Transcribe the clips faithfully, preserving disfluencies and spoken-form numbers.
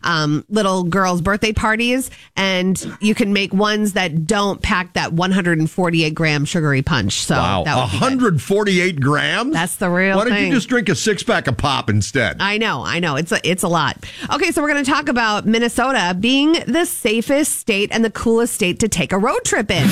um, little girls' birthday parties, and you can make ones that don't pack that one hundred forty-eight gram sugary punch. So wow, that would one hundred forty-eight grams? That's the real Why don't thing. you just drink a six pack of pop instead? I know, I know. It's a, it's a lot. Okay, so we're going to talk about Minnesota being the safest state and the coolest state to take a road trip in.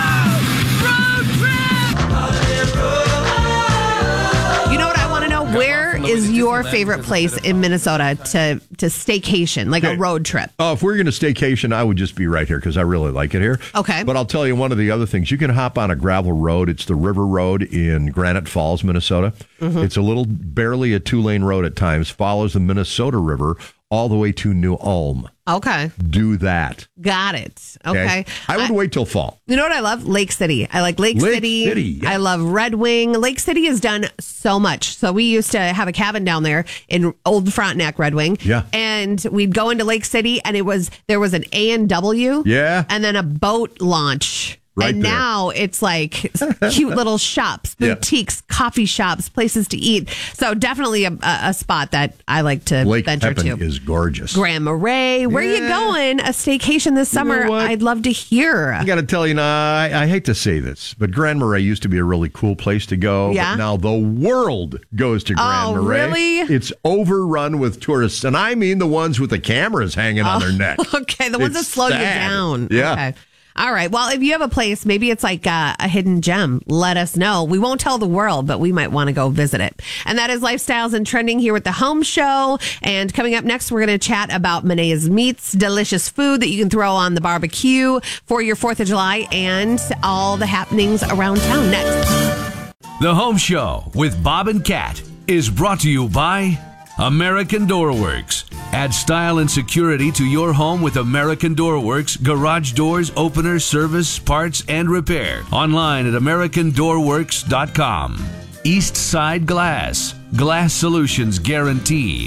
You know what I want to know? Where is your favorite place in Minnesota to, to staycation, like Okay. a road trip? Oh, if we're going to staycation, I would just be right here because I really like it here. Okay. But I'll tell you one of the other things. You can hop on a gravel road. It's the River Road in Granite Falls, Minnesota. Mm-hmm. It's a little, barely a two-lane road at times, follows the Minnesota River all the way to New Ulm. Okay. Do that. Got it. Okay. I would I, wait till fall. You know what I love? Lake City. I like Lake, Lake City. City, yes. I love Red Wing. Lake City has done so much. So we used to have a cabin down there in Old Frontenac, Red Wing. Yeah. And we'd go into Lake City, and it was there was an A and W. Yeah. And then a boat launch. Right and there. now it's like cute little shops, Yeah. boutiques, coffee shops, places to eat. So definitely a, a, a spot that I like to Lake venture Pepin to. is gorgeous. Grand Marais. Where Yeah. are you going? A staycation this summer? know what? I'd love to hear. I got to tell you, now, I, I hate to say this, but Grand Marais used to be a really cool place to go. Yeah? But now the world goes to Grand Oh, Marais. really? It's overrun with tourists, and I mean the ones with the cameras hanging on their neck. Okay, the ones It's that slow you sad. down. Yeah. Okay. All right. Well, if you have a place, maybe it's like a, a hidden gem, let us know. We won't tell the world, but we might want to go visit it. And that is Lifestyles and Trending here with the Home Show. And coming up next, we're going to chat about Menea's Meats, delicious food that you can throw on the barbecue for your fourth of July and all the happenings around town next. The Home Show with Bob and Kat is brought to you by American Door Works. Add style and security to your home with American Door Works garage doors, openers, service, parts, and repair. Online at american door works dot com. East Side Glass. Glass solutions guaranteed.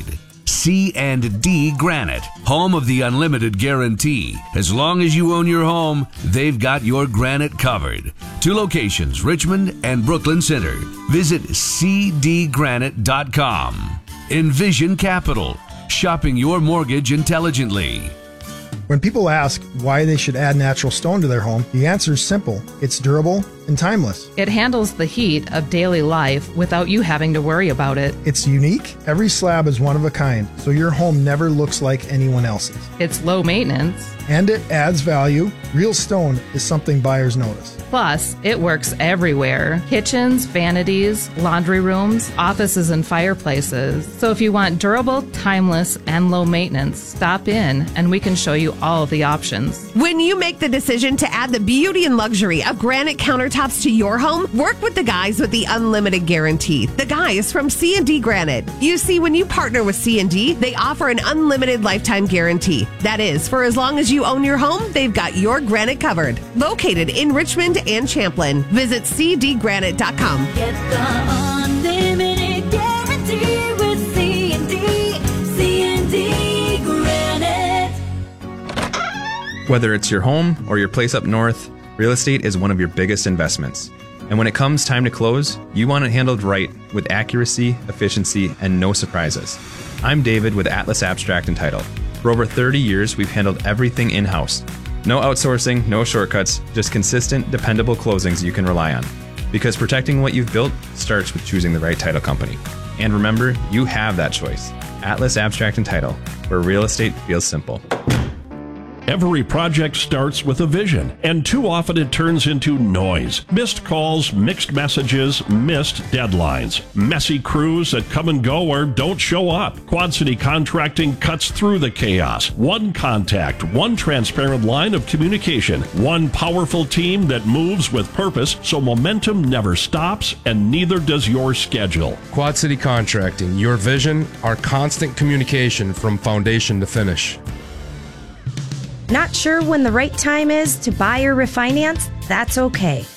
C and D Granite, home of the unlimited guarantee. As long as you own your home, they've got your granite covered. Two locations, Richmond and Brooklyn Center. Visit c d granite dot com. Envision Capital, shopping your mortgage intelligently. When people ask why they should add natural stone to their home, the answer is simple. It's durable and timeless. It handles the heat of daily life without you having to worry about it. It's unique. Every slab is one of a kind, so your home never looks like anyone else's. It's low maintenance. And it adds value. Real stone is something buyers notice. Plus, it works everywhere. Kitchens, vanities, laundry rooms, offices, and fireplaces. So if you want durable, timeless, and low maintenance, stop in and we can show you all of the options. When you make the decision to add the beauty and luxury of granite countertops to your home, work with the guys with the unlimited guarantee. The guys from C and D Granite. You see, when you partner with C and D, they offer an unlimited lifetime guarantee. That is, for as long as you own your home, they've got your granite covered. Located in Richmond and Champlin. Visit c d granite dot com. Get the unlimited guarantee with C and D. C and D Granite. Whether it's your home or your place up north, real estate is one of your biggest investments. And when it comes time to close, you want it handled right with accuracy, efficiency, and no surprises. I'm David with Atlas Abstract and Title. For over thirty years, we've handled everything in-house. No outsourcing, no shortcuts, just consistent, dependable closings you can rely on. Because protecting what you've built starts with choosing the right title company. And remember, you have that choice. Atlas Abstract and Title, where real estate feels simple. Every project starts with a vision, and too often it turns into noise. Missed calls, mixed messages, missed deadlines. Messy crews that come and go or don't show up. Quad City Contracting cuts through the chaos. One contact, one transparent line of communication, one powerful team that moves with purpose so momentum never stops and neither does your schedule. Quad City Contracting, your vision, our constant communication from foundation to finish. Not sure when the right time is to buy or refinance? That's okay.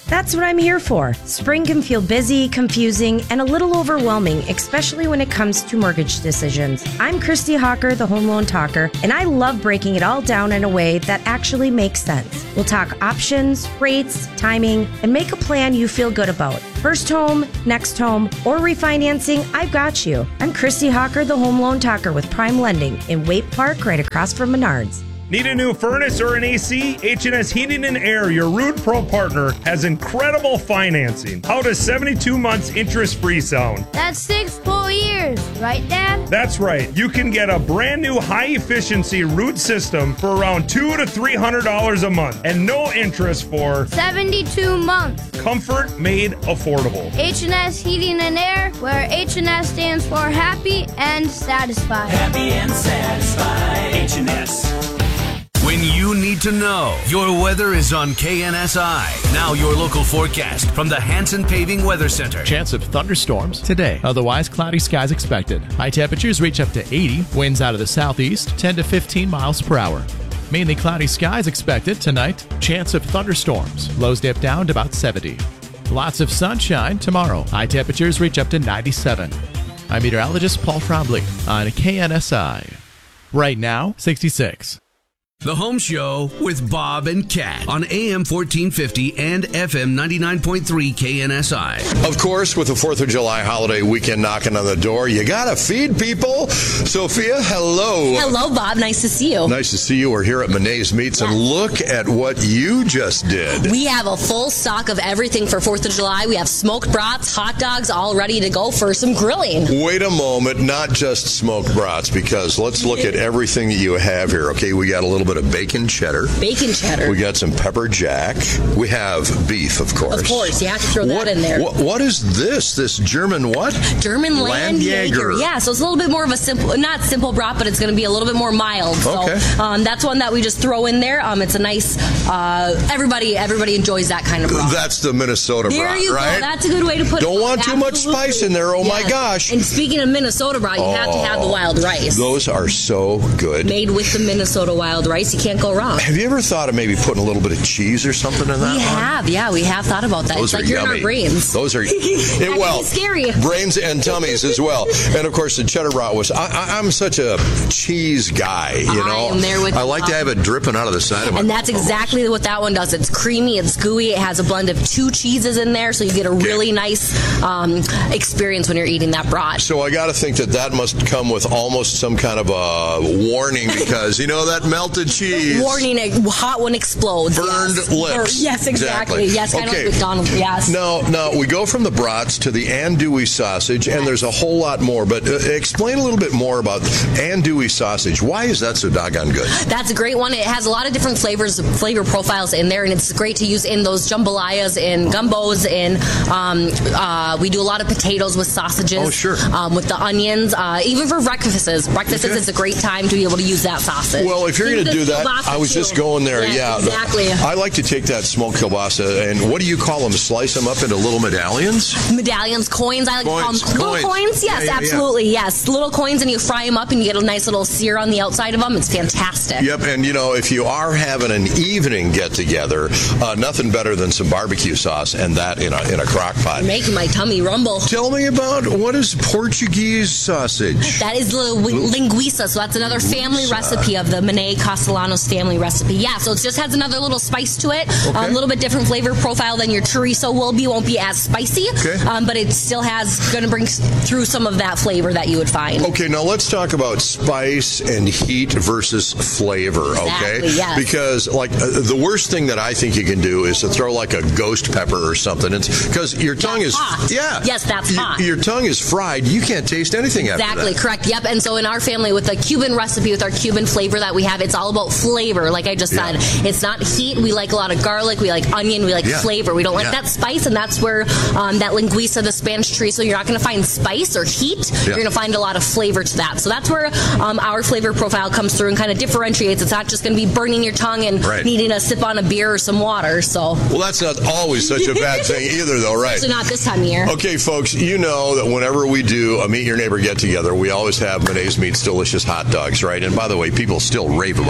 That's what I'm here for. Spring can feel busy, confusing, and a little overwhelming, especially when it comes to mortgage decisions. I'm Christy Hawker, the Home Loan Talker, and I love breaking it all down in a way that actually makes sense. We'll talk options, rates, timing, and make a plan you feel good about. First home, next home, or refinancing, I've got you. I'm Christy Hawker, the Home Loan Talker with Prime Lending in Waite Park, right across from Menards. Need a new furnace or an A C? H and S Heating and Air, your Rude Pro partner, has incredible financing. How does seventy-two months interest-free sound? That's six full years, right, Dad? That's right. You can get a brand new high-efficiency Rude system for around two to three hundred dollars a month, and no interest for seventy-two months. Comfort made affordable. H and S Heating and Air, where H and S stands for happy and satisfied. Happy and satisfied. H and S. When you need to know, your weather is on K N S I. Now your local forecast from the Hanson Paving Weather Center. Chance of thunderstorms today. Otherwise, cloudy skies expected. High temperatures reach up to eighty. Winds out of the southeast, ten to fifteen miles per hour. Mainly cloudy skies expected tonight. Chance of thunderstorms. Lows dip down to about seventy. Lots of sunshine tomorrow. High temperatures reach up to ninety-seven. I'm meteorologist Paul Trombley on K N S I. Right now, sixty-six. The Home Show with Bob and Kat on A M fourteen fifty and F M ninety-nine point three K N S I. Of course, with the fourth of July holiday weekend knocking on the door, you gotta feed people. Sophia, hello. Hello, Bob. Nice to see you. Nice to see you. We're here at Monet's Meats, and look at what you just did. We have a full stock of everything for fourth of July. We have smoked brats, hot dogs, all ready to go for some grilling. Wait a moment, not just smoked brats, because let's look at everything that you have here. Okay, we got a little bit of bacon cheddar. Bacon cheddar. We got some pepper jack. We have beef, of course. Of course, you have to throw what, that in there. What, what is this? This German what? German Land Jaeger. Yeah, so it's a little bit more of a simple, not simple brat, but it's going to be a little bit more mild. So okay. um, that's one that we just throw in there. Um, it's a nice, uh, everybody everybody enjoys that kind of brat. That's the Minnesota there brat, you right? Go. That's a good way to put Don't it. Don't want too Absolutely. much spice in there. Oh, yes. my gosh. And speaking of Minnesota brat, you oh, have to have the wild rice. Those are so good. Made with the Minnesota wild rice. You can't go wrong. Have you ever thought of maybe putting a little bit of cheese or something in that We one? have, yeah, we have thought about that. Those it's are like you're yummy. in our brains. Those are, it, well, scary. Brains and tummies as well. And of course, the cheddar brat was, I, I, I'm such a cheese guy, you know. I am there with I you, like to have it dripping out of the side of my And that's exactly what that one does. It's creamy, it's gooey, it has a blend of two cheeses in there, so you get a really nice um, experience when you're eating that brat. So I got to think that that must come with almost some kind of a warning because, you know, that melted cheese. Warning, a hot one explodes. Burned yes. lips. Yes, exactly. exactly. Yes, kind okay. of like McDonald's. Yes. Now, now, we go from the brats to the andouille sausage, and there's a whole lot more. But uh, explain a little bit more about andouille sausage. Why is that so doggone good? That's a great one. It has a lot of different flavors, flavor profiles in there, and it's great to use in those jambalayas, in gumbos, in um, uh, we do a lot of potatoes with sausages. Oh, sure. Um, with the onions, uh, even for breakfasts. Breakfasts okay. is a great time to be able to use that sausage. Well, if you're going to do that, I was just going there. Yes, yeah, exactly. I like to take that smoked kielbasa and what do you call them? Slice them up into little medallions. Medallions, coins. I like coins, to call them coins. little coins. Yes, yeah, yeah, absolutely. Yeah. Yes, little coins, and you fry them up, and you get a nice little sear on the outside of them. It's fantastic. Yep, and you know, if you are having an evening get together, uh, nothing better than some barbecue sauce and that in a in a crock pot. You're making my tummy rumble. Tell me about what is Portuguese sausage? That is the linguiça. So that's another family linguiça. recipe of the Monet Castellanos family recipe. Yeah, so it just has another little spice to it. A okay. um, little bit different flavor profile than your chorizo will be. Won't be as spicy, okay. um, but it still has going to bring through some of that flavor that you would find. Okay, now let's talk about spice and heat versus flavor. Exactly, okay, yes. because like uh, the worst thing that I think you can do is to throw like a ghost pepper or something. It's because your tongue that's is hot. yeah, yes, that's y- hot. Your tongue is fried. You can't taste anything exactly, after that. Exactly, correct. Yep. And so in our family, with the Cuban recipe, with our Cuban flavor that we have, it's all about flavor. Like I just yeah. said, it's not heat. We like a lot of garlic. We like onion. We like yeah. flavor. We don't like yeah. that spice, and that's where um, that linguiça, the Spanish chorizo, you're not going to find spice or heat. Yeah. You're going to find a lot of flavor to that. So that's where um, our flavor profile comes through and kind of differentiates. It's not just going to be burning your tongue and right. needing to sip on a beer or some water. So well, that's not always such a bad thing either, though, right? Especially not this time of year. Okay, folks, you know that whenever we do a Meet Your Neighbor get together, we always have Monet's Meats delicious hot dogs, right? And by the way, people still rave about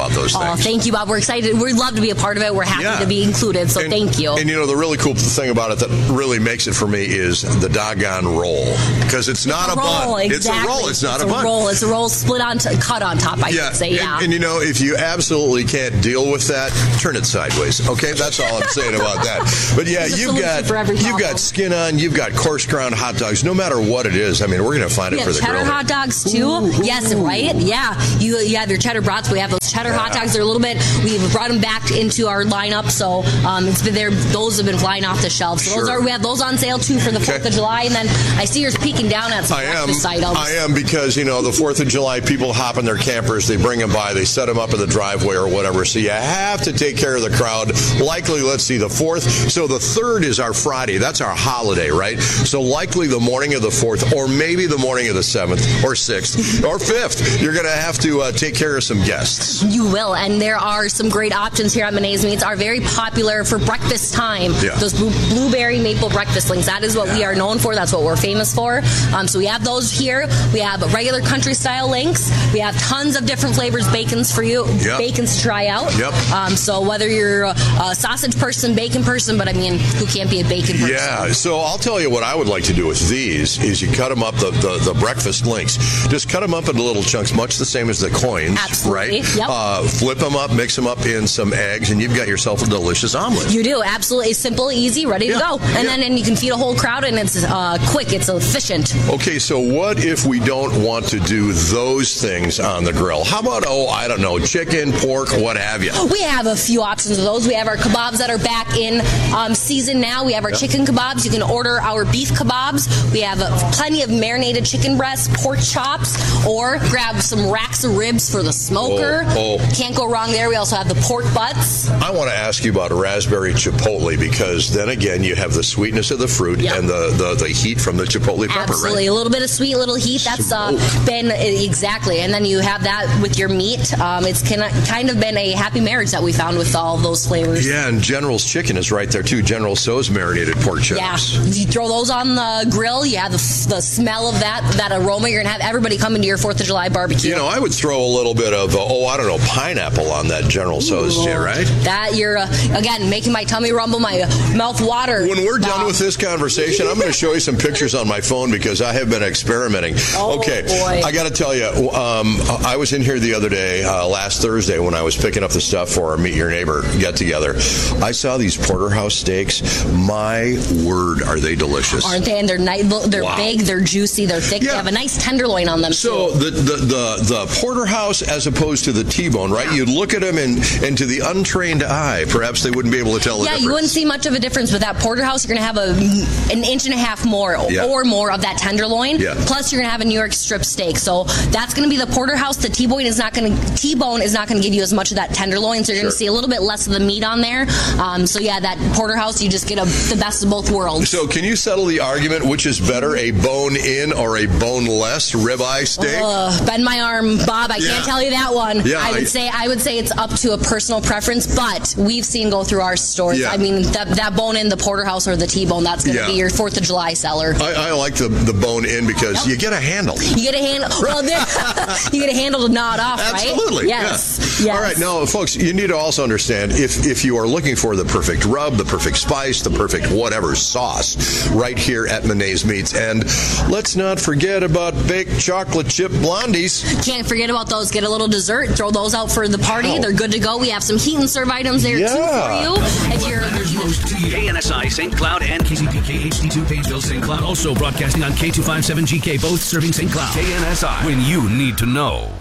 about those Oh, things. thank you, Bob. We're excited. We'd love to be a part of it. We're happy Yeah. to be included, so And- thank you. And you know, the really cool thing about it that really makes it for me is the doggone roll. Because it's not a, roll, bun. exactly. It's a roll. It's not it's a bun. roll. It's a roll split on, t- cut on top, I should say, yeah. And, and you know, if you absolutely can't deal with that, turn it sideways. Okay, that's all I'm saying about that. But yeah, There's a you've solution got for every you've problem. got skin on, you've got coarse ground hot dogs. No matter what it is, I mean, we're going to find We it for have the cheddar grill. hot dogs too. Yes, right? Yeah. You you have your cheddar brats. We have those cheddar hot dogs. They're a little bit. We've brought them back into our lineup, so um, it's been there. Those have been flying off the shelves. So those Sure. are we have those on sale too for the Fourth of July. And then I see you're peeking down at some I am. breakfast items. I am because, you know, the fourth of July, people hop in their campers, they bring them by, they set them up in the driveway or whatever. So you have to take care of the crowd. Likely, let's see, the fourth. So the third is our Friday. That's our holiday, right? So likely the morning of the fourth, or maybe the morning of the seventh, or sixth, or fifth, you're going to have to uh, take care of some guests. You will, and there are some great options here at Monet's Meats. Are very popular for breakfast time. Yeah. Those blue, blueberry maple breakfast links. That is what we are known for. That's what we're famous for. Um, so we have those here. We have regular country style links. We have tons of different flavors bacons for you. Yep. Bacons to try out. Yep. Um, so whether you're a, a sausage person, bacon person, but I mean, who can't be a bacon person? Yeah, so I'll tell you what I would like to do with these is you cut them up, the, the, the breakfast links, just cut them up into little chunks, much the same as the coins, Absolutely. right? Yep. Uh, flip them up, mix them up in some eggs, and you've got yourself a delicious omelet. You do. Absolutely simple, easy, ready to Yeah. go. And Yeah. then and you can feed a whole crowd, and it's uh, quick, it's efficient. Okay, so what if we don't want to do those things on the grill? How about, oh, I don't know, chicken, pork, what have you? We have a few options of those. We have our kebabs that are back in um, season now. We have our Yeah. chicken kebabs. You can order our beef kebabs. We have uh, plenty of marinated chicken breasts, pork chops, or grab some racks of ribs for the smoker. Oh, oh. Can't go wrong there. We also have the pork butts. I want to ask you about a raspberry chipotle because then again, you have the sweetness of the fruit Yep. and the, the, the heat from the chipotle pepper, Absolutely. right? A little bit of sweet, little heat. That's uh, been exactly. And then you have that with your meat. Um, it's kind of, kind of been a happy marriage that we found with all of those flavors. Yeah, and General's chicken is right there too. General So's marinated pork chops. Yeah, you throw those on the grill. You have the, the smell of that that aroma. You're gonna have everybody coming to your Fourth of July barbecue. You know, I would throw a little bit of, uh, oh, I don't know, pineapple on that General So's, Ooh, yeah, right? That you're uh, again making my tummy rumble, my mouth water. When we're done with this conversation, I'm going to show you some pictures on my phone because I have been experimenting. Oh, okay, boy. I got to tell you, um, I was in here the other day, uh, last Thursday, when I was picking up the stuff for our Meet Your Neighbor get together. I saw these porterhouse steaks. My word, are they delicious? Aren't they? And they're nice. They're Wow. big. They're juicy. They're thick. Yeah. They have a nice tenderloin on them. So too. the, the the the porterhouse as opposed to the T-bone, right? You'd look at them and, and to the untrained eye, perhaps they wouldn't be able to tell the Yeah, difference. you wouldn't see much of a difference with that porterhouse. You're going to have a an inch and a half more Yeah. or more of that tenderloin. Yeah. Plus, you're going to have a New York strip steak. So that's going to be the porterhouse. The T-bone is not going to T-bone is not going to give you as much of that tenderloin. So you're going Sure. to see a little bit less of the meat on there. Um, so yeah, that porterhouse, you just get a, the best of both worlds. So can you settle the argument which is better, a bone-in or a boneless ribeye steak? Ugh, bend my arm, Bob. I Yeah. can't tell you that one. Yeah, I would I- say I would say it's up to a personal preference, but we've seen go through our stores. Yeah. I mean, that that bone in the porterhouse or the T-bone, that's going to Yeah. be your Fourth of July seller. I, I like the, the bone-in because you get a handle. You get a handle. Well, there- you get a handle to gnaw it off, right? Absolutely. Yes. Yeah. Yes. All right. Now, folks, you need to also understand if, if you are looking for the perfect rub, the perfect spice, the perfect whatever sauce, right here at Monet's Meats. And let's not forget about baked chocolate chip blondies. Can't forget about those. Get a little dessert. Throw those out for the party. Wow. They're good to go. We have some heat and serve items there Yeah. too for you. If you're There's most K N S I Saint Cloud and K C P K H D two Pageville Saint Cloud. Also broadcasting on K two fifty-seven G K, both serving Saint Cloud. K N S I, when you need to know.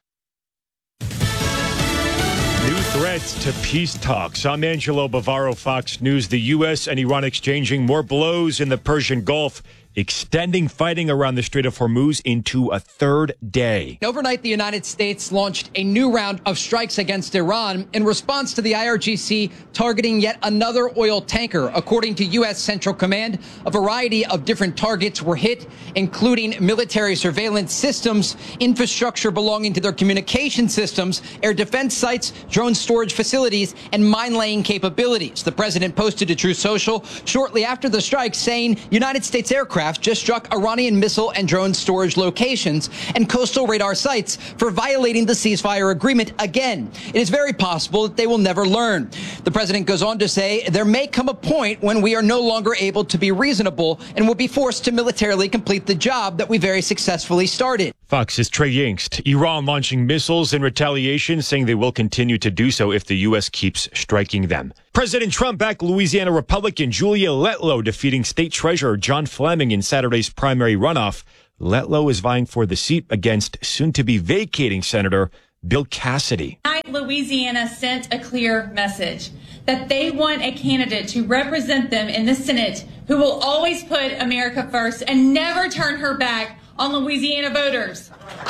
New threats to peace talks. I'm Angelo Bavaro, Fox News. The U S and Iran exchanging more blows in the Persian Gulf, extending fighting around the Strait of Hormuz into a third day. Overnight, the United States launched a new round of strikes against Iran in response to the I R G C targeting yet another oil tanker. According to U S Central Command, a variety of different targets were hit, including military surveillance systems, infrastructure belonging to their communication systems, air defense sites, drone storage facilities, and mine-laying capabilities. The president posted to True Social shortly after the strike saying United States aircraft aircraft just struck Iranian missile and drone storage locations and coastal radar sites for violating the ceasefire agreement again. It is very possible that they will never learn. The president goes on to say there may come a point when we are no longer able to be reasonable and will be forced to militarily complete the job that we very successfully started. Fox's Trey Yingst. Iran launching missiles in retaliation, saying they will continue to do so if the U S keeps striking them. President Trump backed Louisiana Republican Julia Letlow, defeating State Treasurer John Fleming in Saturday's primary runoff. Letlow is vying for the seat against soon-to-be vacating Senator Bill Cassidy. Tonight, Louisiana sent a clear message that they want a candidate to represent them in the Senate who will always put America first and never turn her back on Louisiana voters.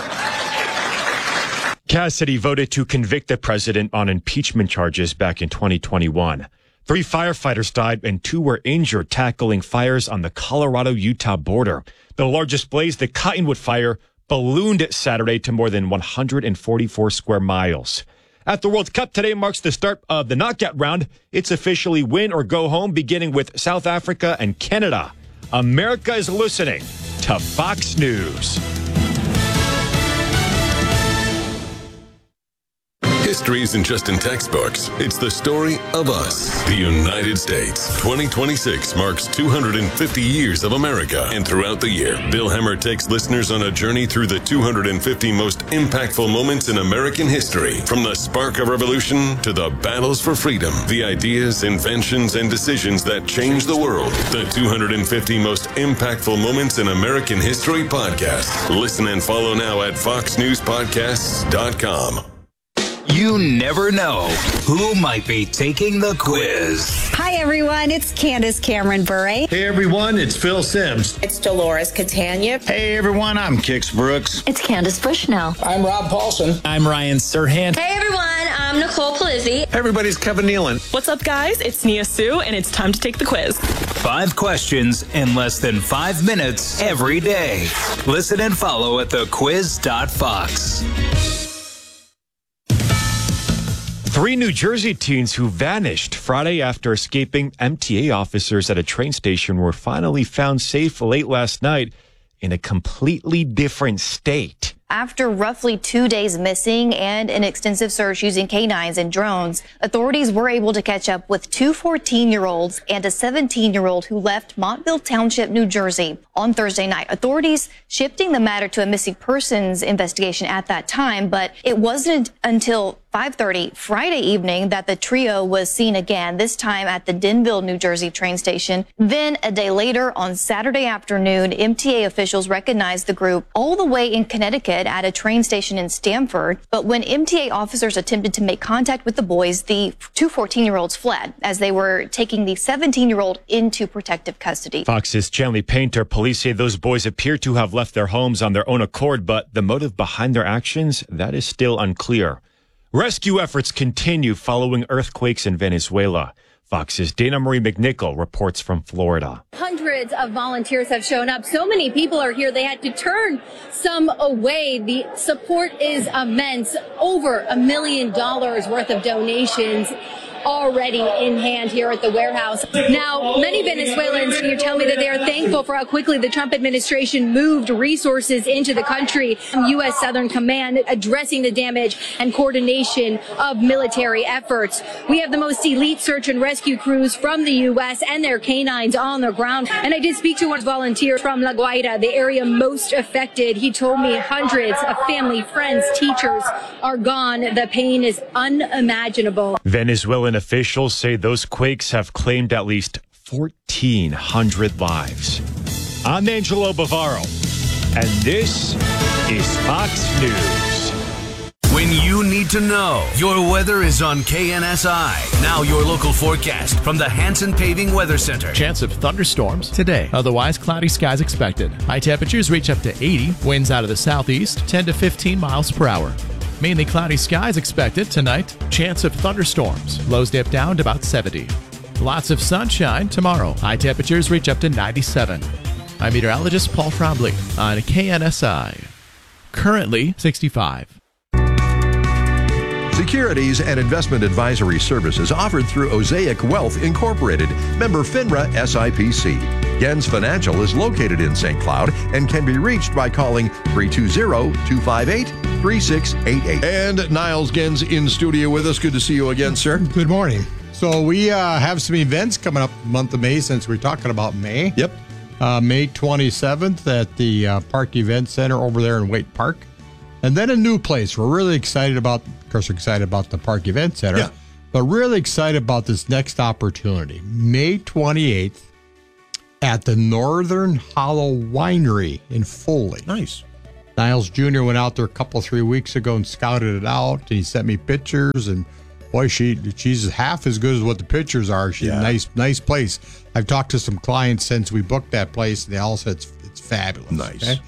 Cassidy voted to convict the president on impeachment charges back in twenty twenty-one. Three firefighters died and two were injured tackling fires on the Colorado-Utah border. The largest blaze, the Cottonwood Fire, ballooned Saturday to more than one hundred forty-four square miles. At the World Cup today marks the start of the knockout round. It's officially win or go home, beginning with South Africa and Canada. America is listening to Fox News. History isn't just in textbooks. It's the story of us, the United States. twenty twenty-six marks two hundred fifty years of America. And throughout the year, Bill Hemmer takes listeners on a journey through the two hundred fifty most impactful moments in American history. From the spark of revolution to the battles for freedom, the ideas, inventions, and decisions that changed the world. The two hundred fifty most impactful moments in American history podcast. Listen and follow now at fox news podcasts dot com. You never know who might be taking the quiz. Hi, everyone. It's Candace Cameron Bure. Hey, everyone. It's Phil Sims. It's Dolores Catania. Hey, everyone. I'm Kix Brooks. It's Candace Bushnell. I'm Rob Paulson. I'm Ryan Serhant. Hey, everyone. I'm Nicole Polizzi. Everybody's Kevin Nealon. What's up, guys? It's Nia Sue, and it's time to take the quiz. Five questions in less than five minutes every day. Listen and follow at the quiz dot fox. Three New Jersey teens who vanished Friday after escaping M T A officers at a train station were finally found safe late last night in a completely different state. After roughly two days missing and an extensive search using canines and drones, authorities were able to catch up with two fourteen-year-olds and a seventeen-year-old who left Montville Township, New Jersey on Thursday night. Authorities shifting the matter to a missing persons investigation at that time, but it wasn't until five thirty Friday evening that the trio was seen again, this time at the Denville, New Jersey train station. Then a day later, on Saturday afternoon, M T A officials recognized the group all the way in Connecticut at a train station in Stamford. But when M T A officers attempted to make contact with the boys, the two fourteen-year-olds fled as they were taking the seventeen-year-old into protective custody. Fox's Chanley Painter, police say those boys appear to have left their homes on their own accord, but the motive behind their actions, that is still unclear. Rescue efforts continue following earthquakes in Venezuela. Fox's Dana Marie McNichol reports from Florida. Hundreds of volunteers have shown up. So many people are here, they had to turn some away. The support is immense. Over a million dollars worth of donations already in hand here at the warehouse. Now, many Venezuelans here tell me that they are thankful for how quickly the Trump administration moved resources into the country. U S Southern Command addressing the damage and coordination of military efforts. We have the most elite search and rescue crews from the U S and their canines on the ground. And I did speak to one volunteer from La Guaira, the area most affected. He told me hundreds of family, friends, teachers are gone. The pain is unimaginable. Venezuelan officials say those quakes have claimed at least fourteen hundred lives. I'm Angelo Bavaro, and this is Fox News. When you need to know, your weather is on K N S I. Now your local forecast from the Hanson Paving Weather Center. Chance of thunderstorms today. Otherwise, cloudy skies expected. High temperatures reach up to eighty. Winds out of the southeast, ten to fifteen miles per hour. Mainly cloudy skies expected tonight. Chance of thunderstorms. Lows dip down to about seventy. Lots of sunshine tomorrow. High temperatures reach up to ninety-seven. I'm meteorologist Paul Trombley on K N S I. Currently sixty-five. Securities and investment advisory services offered through Osaic Wealth Incorporated, member FINRA S I P C. Gens Financial is located in Saint Cloud and can be reached by calling three two zero, two five eight, three six eight eight. And Niles Gens in studio with us. Good to see you again, sir. Good morning. So we uh, have some events coming up the month of May, since we're talking about May. Yep. Uh, May twenty-seventh at the uh, Park Event Center over there in Waite Park. And then a new place we're really excited about. Of course, we're excited about the Park Event Center. Yeah. But really excited about this next opportunity. May twenty-eighth at the Northern Hollow Winery in Foley. Nice. Niles Junior went out there a couple, three weeks ago and scouted it out. And he sent me pictures. And, boy, she she's half as good as what the pictures are. She's Yeah. a nice, nice place. I've talked to some clients since we booked that place, and they all said it's, it's fabulous. Nice. Okay?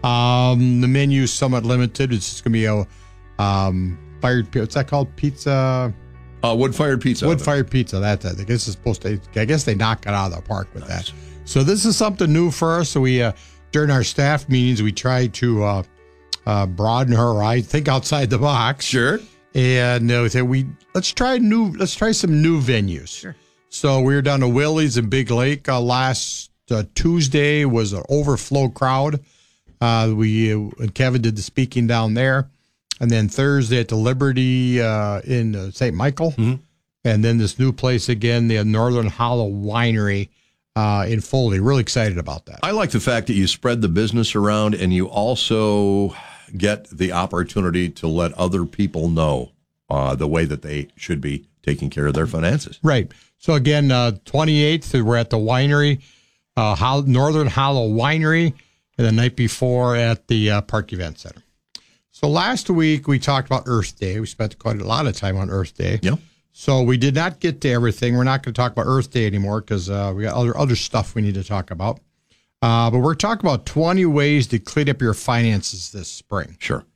Um, the menu's somewhat limited. It's just going to be a um, fired, what's that called? Pizza? Uh, wood-fired pizza. Wood-fired pizza. That's, I think this is supposed to, I guess they knock it out of the park with nice. that. So this is something new for us. So we, uh, during our staff meetings, we try to uh, uh, broaden her horizons, think outside the box. Sure. And uh, we say we let's try new, let's try some new venues. Sure. So we were down to Willie's in Big Lake uh, last uh, Tuesday. Was an overflow crowd. Uh, we uh, and Kevin did the speaking down there, and then Thursday at the Liberty uh, in uh, Saint Michael, mm-hmm. and then this new place again, the Northern Hollow Winery. Uh, in Foley. Really excited about that. I like the fact that you spread the business around and you also get the opportunity to let other people know uh, the way that they should be taking care of their finances. Right. So again, uh, twenty-eighth, we're at the winery, uh, Hol- Northern Hollow Winery, and the night before at the uh, Park Event Center. So last week we talked about Earth Day. We spent quite a lot of time on Earth Day. Yeah. So we did not get to everything. We're not going to talk about Earth Day anymore because uh, we got other other stuff we need to talk about. Uh, but we're talking about twenty ways to clean up your finances this spring. Sure.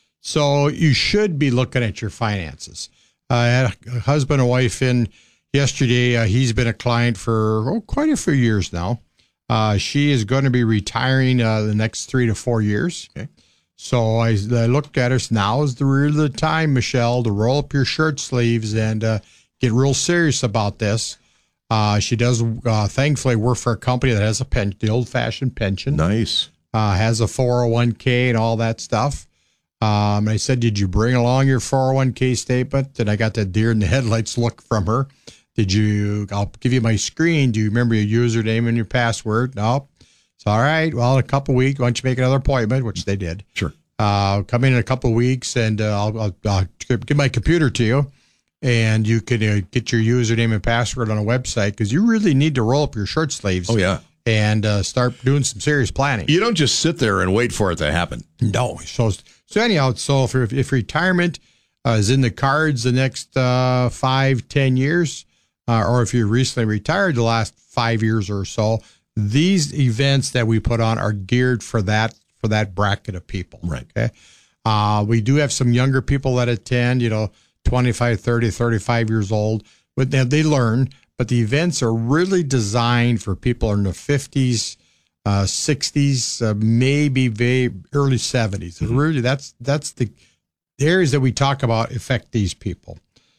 So you should be looking at your finances. Uh, I had a husband and wife in yesterday. Uh, he's been a client for oh, quite a few years now. Uh, she is going to be retiring uh, the next three to four years. Okay. So I, I looked at her. Now is the real the time, Michelle, to roll up your shirt sleeves and uh, get real serious about this. Uh, she does, uh, thankfully, work for a company that has a pen, the old-fashioned pension. Nice. Uh, has a four oh one k and all that stuff. Um, I said, did you bring along your four oh one k statement? And I got that deer in the headlights look from her. Did you, I'll give you my screen. Do you remember your username and your password? No. It's all right. Well, in a couple of weeks, why don't you make another appointment, which they did. Sure. Uh, come in in a couple of weeks, and uh, I'll, I'll, I'll give my computer to you, and you can uh, get your username and password on a website, because you really need to roll up your shirt sleeves. Oh, yeah. And uh, start doing some serious planning. You don't just sit there and wait for it to happen. No. So, so anyhow, so if, if retirement uh, is in the cards the next uh, five, ten years, uh, or if you recently retired the last five years or so, these events that we put on are geared for that for that bracket of people. Right. Okay. Uh, we do have some younger people that attend, you know, twenty-five, thirty, thirty-five years old, but they, they learn. But the events are really designed for people in their fifties, uh, sixties, uh, maybe very early seventies. Mm-hmm. Really, that's that's the areas that we talk about affect these people.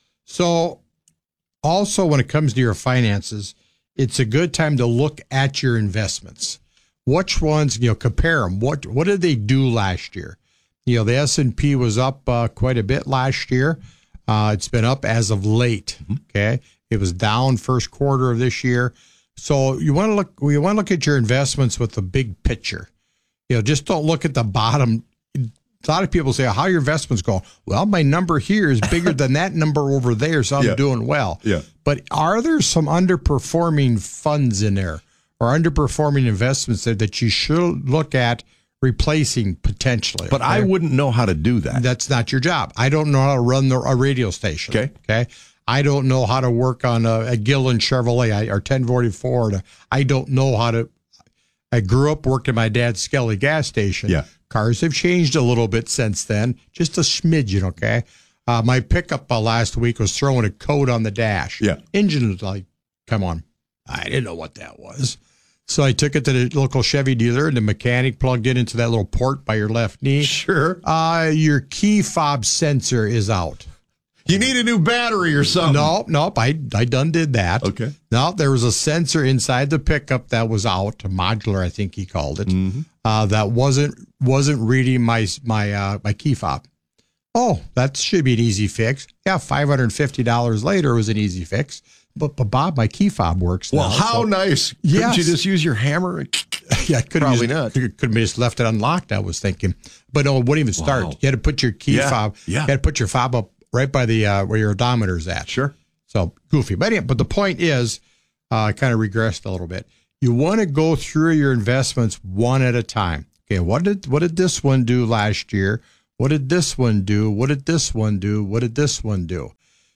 So also when it comes to your finances, it's a good time to look at your investments. Which ones, you know, compare them. What what did they do last year? You know, the S and P was up uh, quite a bit last year. Uh, it's been up as of late. Mm-hmm. Okay, it was down first quarter of this year. So you want to look. You want to look at your investments with the big picture. You know, just don't look at the bottom. A lot of people say, "How are your investments going?" Well, my number here is bigger than that number over there, so I'm yeah. doing well. Yeah. But are there some underperforming funds in there or underperforming investments there that you should look at replacing potentially? But I wouldn't know how to do that. That's not your job. I don't know how to run the, a radio station. Okay. Okay. I don't know how to work on a, a Gillen Chevrolet I, or ten forty-four. I don't know how to. I grew up working my dad's Skelly gas station. Yeah. Cars have changed a little bit since then, just a smidgen, okay? Uh, my pickup uh, last week was throwing a coat on the dash. Yeah. Engine was like, come on. I didn't know what that was. So I took it to the local Chevy dealer, and the mechanic plugged it into that little port by your left knee. Sure. Uh, your key fob sensor is out. You need a new battery or something. No, nope. I, I done did that. Okay. No, there was a sensor inside the pickup that was out, a modular, I think he called it, mm-hmm. uh, that wasn't wasn't reading my my uh, my key fob. Oh, that should be an easy fix. Yeah, five hundred fifty dollars later was an easy fix. But, but Bob, my key fob works Well, now, how so, nice. Couldn't yes. you just use your hammer? Yeah, could Probably have not. Could have just left it unlocked, I was thinking. But no, it wouldn't even start. Wow. You had to put your key Yeah, fob, yeah. you had to put your fob up right by the uh, where your odometer's at. Sure. So goofy. But anyway, but the point is, uh, I kind of regressed a little bit. You want to go through your investments one at a time. Okay, what did what did this one do last year? What did this one do? What did this one do? What did this one do?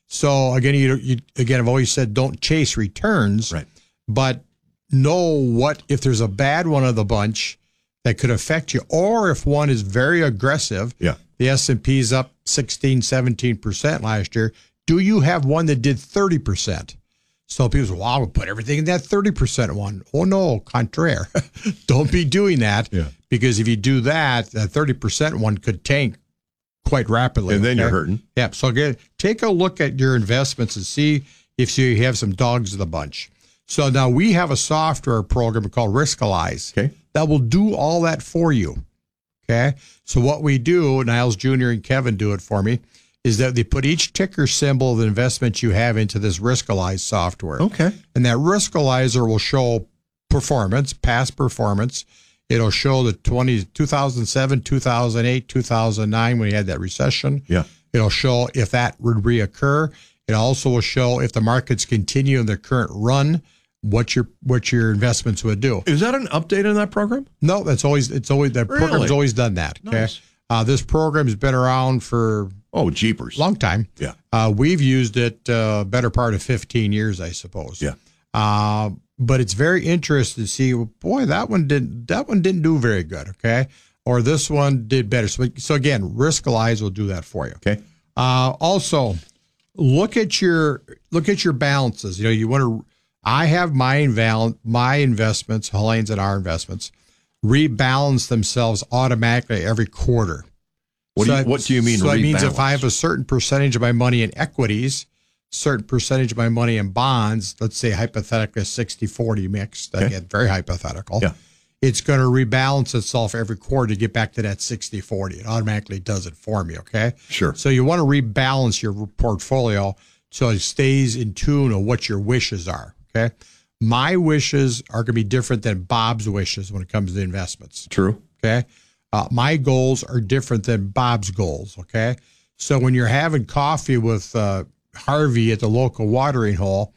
So again, you, you again, I've always said don't chase returns, right? But know what if there's a bad one of the bunch that could affect you, or if one is very aggressive. Yeah, the S and P's up sixteen, seventeen percent last year. Do you have one that did thirty percent? So people say, well, I would put everything in that thirty percent one. Oh, no, contraire. Don't be doing that. Yeah. Because if you do that, that thirty percent one could tank quite rapidly. And then okay? you're hurting. Yeah. So again, take a look at your investments and see if you have some dogs in the bunch. So now we have a software program called Riskalyze okay. that will do all that for you. Okay. So what we do, Niles Junior and Kevin do it for me, is that they put each ticker symbol of the investment you have into this Riskalyze software. Okay. And that Riskalyzer will show performance, past performance. It'll show the twenty, two thousand seven, two thousand eight, two thousand nine when we had that recession. Yeah. It'll show if that would reoccur. It also will show if the markets continue in their current run, what your what your investments would do. Is that an update on that program? No, that's always it's always that Really? program's always done that. Okay. Nice. Uh, this program's been around for oh jeepers, long time. Yeah. Uh, we've used it uh, better part of fifteen years, I suppose. Yeah. Uh, but it's very interesting to see. Boy, that one didn't that one didn't do very good. Okay. Or this one did better. So, so again, Riskalyze will do that for you. Okay. Uh, also, look at your look at your balances. You know, you want to. I have my inval- my investments, Helene's and our investments, rebalance themselves automatically every quarter. What do you, what do you mean? So rebalance? it means if I have a certain percentage of my money in equities, certain percentage of my money in bonds, let's say hypothetically a sixty forty mix, Okay. again, very hypothetical. Yeah. It's going to rebalance itself every quarter to get back to that sixty forty. It automatically does it for me, okay? Sure. So you want to rebalance your portfolio so it stays in tune with what your wishes are, okay? My wishes are going to be different than Bob's wishes when it comes to investments. True. Okay. Uh, my goals are different than Bob's goals. Okay. So when you're having coffee with uh, Harvey at the local watering hole,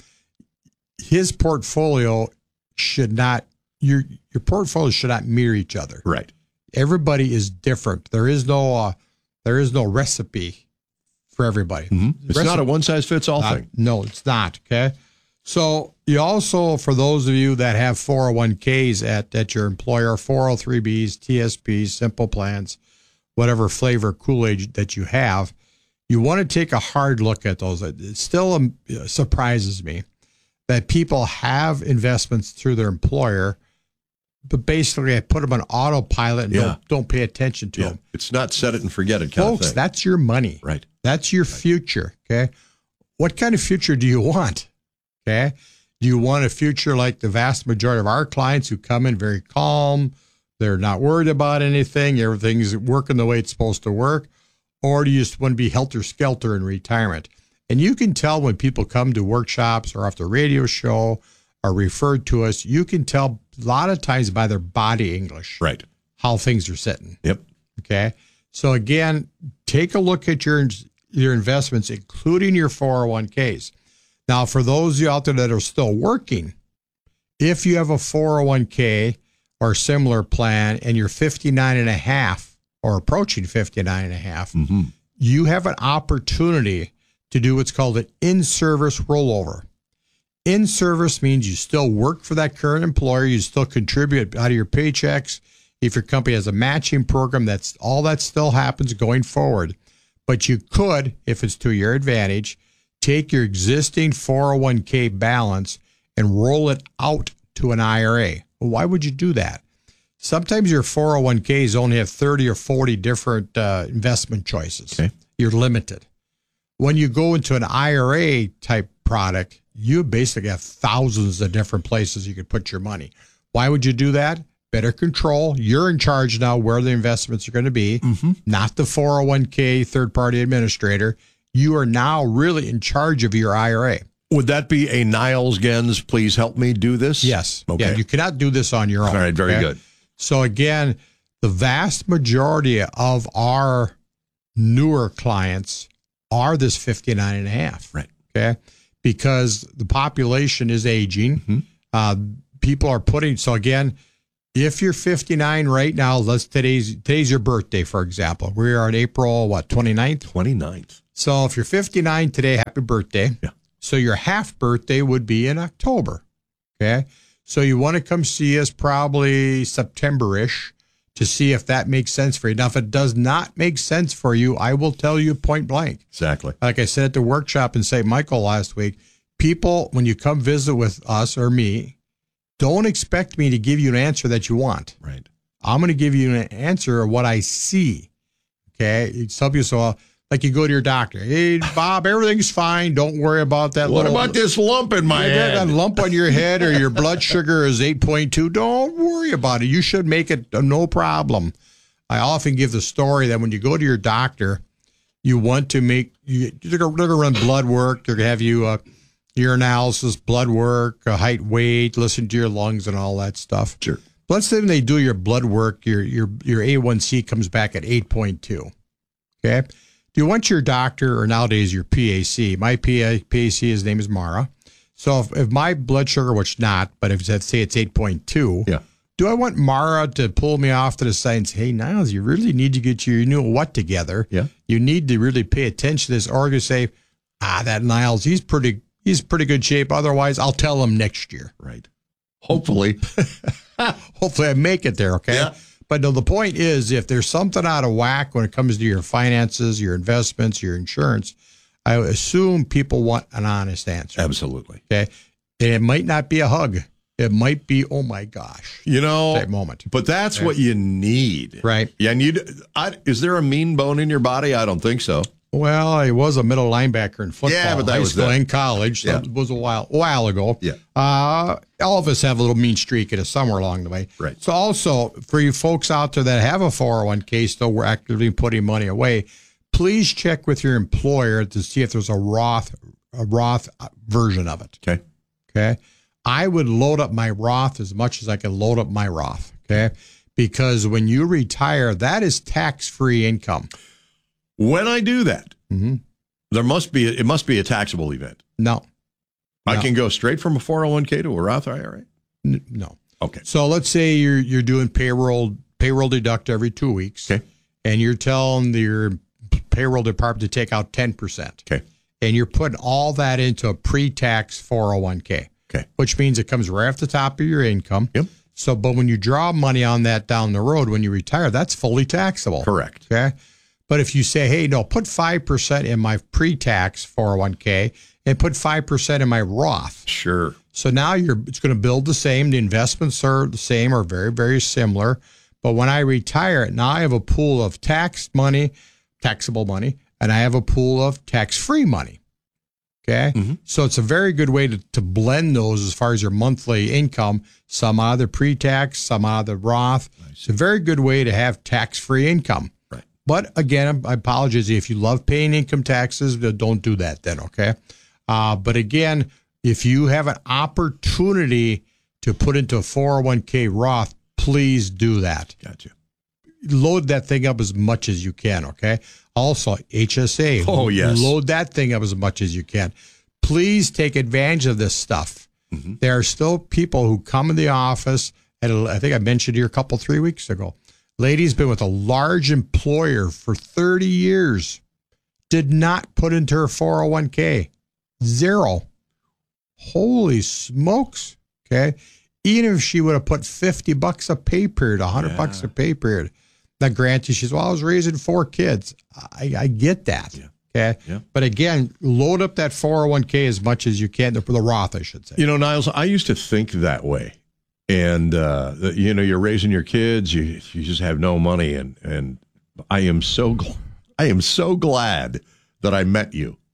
his portfolio should not, your, your portfolio should not mirror each other. Right. Everybody is different. There is no, uh, there is no recipe for everybody. Mm-hmm. It's Recipe- not a one size fits all not- thing. No, it's not. Okay. So you also, for those of you that have four oh one k's at, at your employer, four oh three b's, T S P's, simple plans, whatever flavor Kool-Aid that you have, you want to take a hard look at those. It still um, surprises me that people have investments through their employer, but basically I put them on autopilot and Yeah. don't, don't pay attention to Yeah. them. It's not set it and forget it kind Folks, of thing. that's your money. Right. That's your future. Okay. What kind of future do you want? Okay. Do you want a future like the vast majority of our clients who come in very calm? They're not worried about anything. Everything's working the way it's supposed to work. Or do you just want to be helter-skelter in retirement? And you can tell when people come to workshops or off the radio show or referred to us, you can tell a lot of times by their body English. Right. How things are sitting. Yep. Okay. So again, take a look at your your investments, including your four oh one k's. Now, for those of you out there that are still working, if you have a four oh one k or similar plan and you're fifty-nine and a half or approaching fifty-nine and a half, mm-hmm. you have an opportunity to do what's called an in-service rollover. In-service means you still work for that current employer. You still contribute out of your paychecks. If your company has a matching program, that's all that still happens going forward. But you could, if it's to your advantage, take your existing four oh one k balance and roll it out to an I R A. Well, why would you do that? Sometimes your four oh one k's only have thirty or forty different uh, investment choices. Okay. You're limited. When you go into an I R A type product, you basically have thousands of different places you could put your money. Why would you do that? Better control. You're in charge now where the investments are going to be, mm-hmm. not the four oh one k third-party administrator. You are now really in charge of your I R A. Would that be a Niles Gens, please help me do this? Yes. Okay. Yeah, you cannot do this on your own. All right, very okay? good. So again, the vast majority of our newer clients are this fifty-nine and a half. Right. Okay. Because the population is aging. Mm-hmm. Uh, people are putting, so again, if you're fifty-nine right now, let's today's today's your birthday, for example. We are on April, what, twenty-ninth? twenty-ninth. So if you're fifty-nine today, happy birthday. Yeah. So your half birthday would be in October. Okay. So you want to come see us probably September-ish to see if that makes sense for you. Now, if it does not make sense for you, I will tell you point blank. Exactly. Like I said at the workshop in Saint Michael last week, people, when you come visit with us or me, don't expect me to give you an answer that you want. Right. I'm going to give you an answer of what I see. Okay. Some people say, well, like you go to your doctor. Hey, Bob, everything's fine. Don't worry about that. What little, about this lump in my you head? That lump on your head or your blood sugar is eight point two. Don't worry about it. You should make it a no problem. I often give the story that when you go to your doctor, you want to make, you, they're going to run blood work. They're going to have you uh, urinalysis, blood work, uh, height, weight, listen to your lungs and all that stuff. Sure. Let's say when they do your blood work, your your your A one C comes back at eight point two. Okay. Do you want your doctor, or nowadays your P A C? My P A C, his name is Mara. So if, if my blood sugar, which not, but if let's say it's eight point two, yeah. do I want Mara to pull me off to the side and say, hey, Niles, you really need to get your you know what together. Yeah. You need to really pay attention to this, or you say, ah, that Niles, he's pretty he's pretty good shape. Otherwise, I'll tell him next year. Right. Hopefully. Hopefully I make it there, okay? Yeah. But no, the point is, if there's something out of whack when it comes to your finances, your investments, your insurance, I assume people want an honest answer. Absolutely. Okay. And it might not be a hug. It might be, oh my gosh. You know, that moment. But that's okay. what you need. Right. Yeah. And you, I, is there a mean bone in your body? I don't think so. Well, I was a middle linebacker in football, yeah, but that high was school that. and college. So yeah. it was a while, a while ago. Yeah. Uh, all of us have a little mean streak in us somewhere along the way. Right. So also, for you folks out there that have a four oh one k, still we're actively putting money away, please check with your employer to see if there's a Roth, a Roth version of it. Okay. Okay. I would load up my Roth as much as I can load up my Roth. Okay. Because when you retire, that is tax-free income. When I do that, mm-hmm. there must be, it must be a taxable event. No. I no. can go straight from a four oh one k to a Roth I R A? N- no. Okay. So let's say you're you're doing payroll payroll deduct every two weeks. Okay. And you're telling your payroll department to take out ten percent. Okay. And you're putting all that into a pre-tax four oh one k. Okay. Which means it comes right off the top of your income. Yep. So, but when you draw money on that down the road, when you retire, that's fully taxable. Correct. Okay. But if you say, hey, no, put five percent in my pre-tax four oh one k and put five percent in my Roth. Sure. So now you're it's going to build the same. The investments are the same or very, very similar. But when I retire, now I have a pool of tax money, taxable money, and I have a pool of tax-free money. Okay. Mm-hmm. So it's a very good way to, to blend those as far as your monthly income. Some out of the pre-tax, some out of the Roth. It's a very good way to have tax-free income. Right. But again, I apologize if you love paying income taxes, don't do that then. Okay. Uh, but again, if you have an opportunity to put into a four oh one k Roth, please do that. Gotcha. Load that thing up as much as you can, okay? Also, H S A. Oh, yes. Load that thing up as much as you can. Please take advantage of this stuff. Mm-hmm. There are still people who come in the office, and I think I mentioned here a couple, three weeks ago. Lady's been with a large employer for thirty years, did not put into her four oh one k. Zero. Holy smokes. Okay. Even if she would have put fifty bucks a pay period, one hundred yeah. bucks a pay period. Now, granted, she says, well, I was raising four kids. I, I get that. Yeah. Okay. Yeah. But again, load up that four oh one k as much as you can, the, the Roth, I should say. You know, Niles, I used to think that way. And, uh, you know, you're raising your kids, you you just have no money. And, and I am so gl- I am so glad that I met you.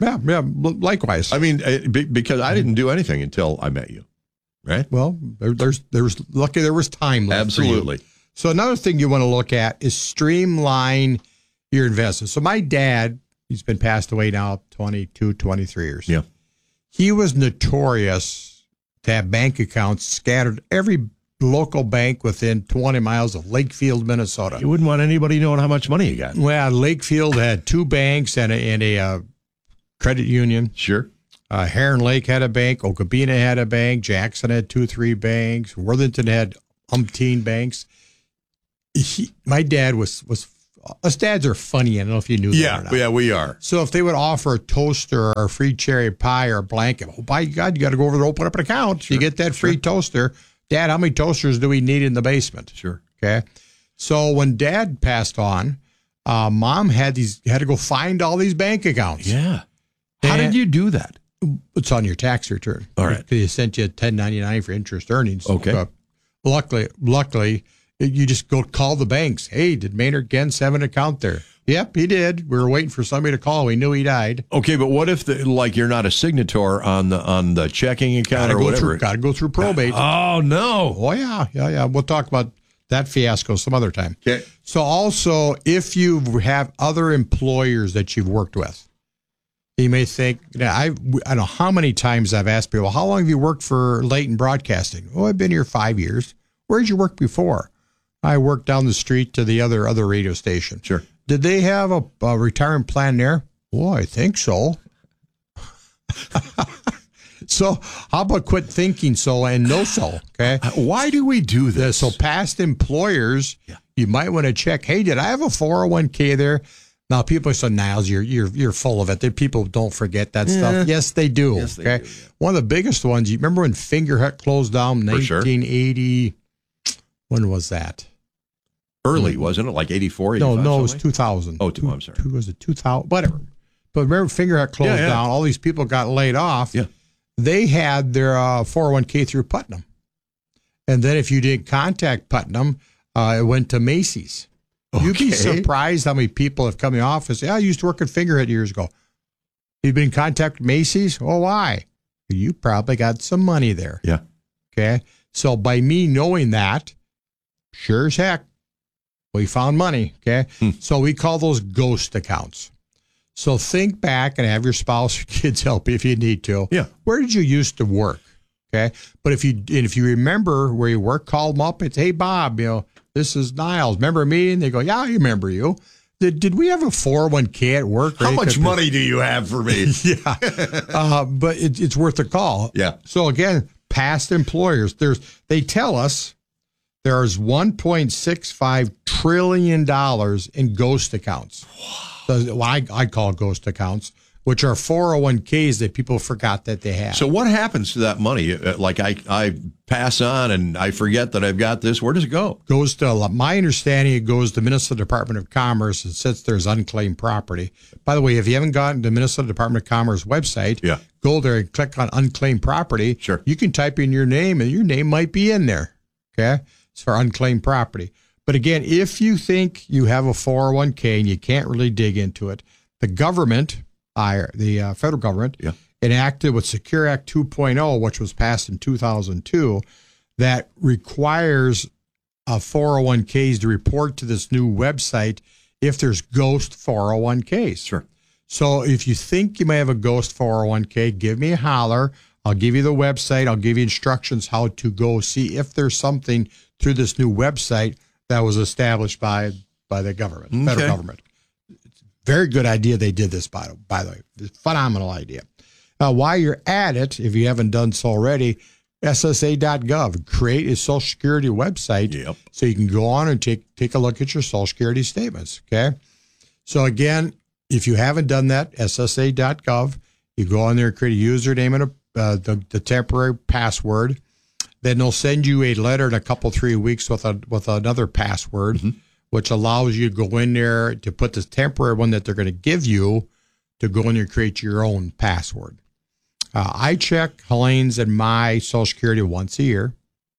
Yeah, yeah. Likewise. I mean, uh, be, because I didn't do anything until I met you, right? Well, there, there's there's lucky there was time left. Absolutely. For you. So another thing you want to look at is streamline your investments. So my dad, he's been passed away now twenty-two, twenty-three years. Yeah. He was notorious to have bank accounts scattered every local bank within twenty miles of Lakefield, Minnesota. You wouldn't want anybody knowing how much money you got. Well, Lakefield had two banks and a, and a uh, credit union. Sure. Uh, Heron Lake had a bank. Okabena had a bank. Jackson had two, three banks. Worthington had umpteen banks. He, my dad was, was, us dads are funny. I don't know if you knew yeah, that or not. Yeah, we are. So if they would offer a toaster or a free cherry pie or a blanket, oh, by God, you got to go over there and open up an account. Sure, you get that free sure. toaster. Dad, how many toasters do we need in the basement? Sure. Okay. So when Dad passed on, uh, Mom had these had to go find all these bank accounts. Yeah. How and did you do that? It's on your tax return. All right. They sent you a ten ninety-nine for interest earnings. Okay. Uh, luckily, luckily, you just go call the banks. Hey, did Maynard Gens have an account there? Yep, he did. We were waiting for somebody to call. We knew he died. Okay, but what if the, like you're not a signator on the on the checking account gotta or go whatever? Got to go through probate. Oh no! Oh yeah, yeah, yeah. We'll talk about that fiasco some other time. Okay. So also, if you have other employers that you've worked with, you may think, you know, I I don't know how many times I've asked people, how long have you worked for Leighton Broadcasting? Oh, I've been here five years. Where did you work before? I worked down the street to the other other radio station. Sure. Did they have a, a retirement plan there? Well, I think so. So how about quit thinking so and know so, okay? Why do we do this? So past employers, yeah. you might want to check, hey, did I have a four oh one k there? Now, people say, Niles, you're, you're, you're full of it. The people don't forget that yeah. stuff. Yes, they do. Yes, they okay? do, yeah. One of the biggest ones, you remember when Fingerhut closed down in sure. nineteen eighty? When was that? Early, wasn't it? Like eighty-four, No, no, it was something? two thousand. Oh, two, I'm sorry. Two, was it two thousand? Whatever. But remember, Fingerhut closed yeah, yeah. down. All these people got laid off. Yeah. They had their uh, four oh one k through Putnam. And then if you didn't contact Putnam, uh, it went to Macy's. Okay. You'd be surprised how many people have come in the office. Yeah, I used to work at Fingerhut years ago. You've been in contact with Macy's? Oh, why? You probably got some money there. Yeah. Okay. So by me knowing that, sure as heck, we found money. Okay. Hmm. So we call those ghost accounts. So think back and have your spouse or kids help you if you need to. Yeah. Where did you used to work? Okay. But if you and if you remember where you work, call them up. It's, hey, Bob, you know, this is Niles. Remember me? And they go, yeah, I remember you. Did, did we have a four oh one k at work? How much money do you have for me? yeah. Uh, but it, it's worth a call. Yeah. So again, past employers, there's they tell us there's one point six five trillion dollars in ghost accounts. Wow. So, well, I, I call ghost accounts, which are four oh one k's that people forgot that they have. So what happens to that money? Like I, I pass on and I forget that I've got this. Where does it go? Goes to, my understanding, it goes to Minnesota Department of Commerce and sits there as unclaimed property. By the way, if you haven't gotten to Minnesota Department of Commerce website, yeah. go there and click on unclaimed property. Sure. You can type in your name and your name might be in there. Okay. It's for unclaimed property. But again, if you think you have a four oh one k and you can't really dig into it, the government, uh, the uh, federal government, yeah. enacted with Secure Act two point oh, which was passed in two thousand two, that requires uh, four oh one k's to report to this new website if there's ghost four oh one k's. Sure. So if you think you may have a ghost four oh one k, give me a holler. I'll give you the website. I'll give you instructions how to go see if there's something through this new website that was established by by the government, okay. federal government. Very good idea they did this, by, by the way. Phenomenal idea. Uh, while you're at it, if you haven't done so already, S S A dot gov, create a Social Security website yep. so you can go on and take, take a look at your Social Security statements, okay? So again, if you haven't done that, S S A dot gov, you go on there, create a username and a, uh, the, the temporary password. Then they'll send you a letter in a couple, three weeks with a with another password, mm-hmm. which allows you to go in there to put this temporary one that they're going to give you to go in there and create your own password. Uh, I check Helene's and my Social Security once a year.